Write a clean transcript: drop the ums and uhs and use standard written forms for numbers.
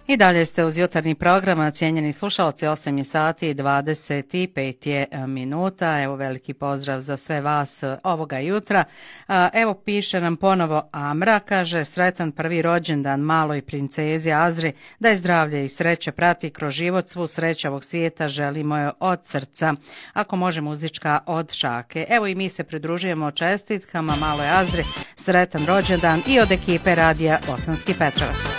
I dalje ste uz jutarnji program, cijenjeni slušalci, 8 je sati i 25 je minuta. Evo veliki pozdrav za sve vas ovoga jutra. Evo piše nam ponovo Amra, kaže sretan prvi rođendan maloj princezi Azri, da je zdravlje i sreće prati kroz život, svu sreću ovog svijeta želimo joj od srca. Ako može muzička od Šake. Evo i mi se pridružujemo čestitkama maloj Azri, sretan rođendan i od ekipe radija Bosanski Petrovac.